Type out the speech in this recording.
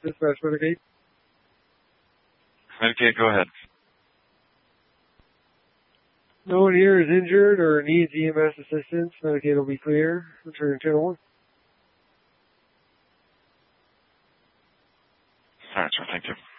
Dispatch Medicaid. Medicaid, go ahead. No one here is injured or needs EMS assistance. Medicaid will be clear. Return channel 1. All right, sir. Thank you.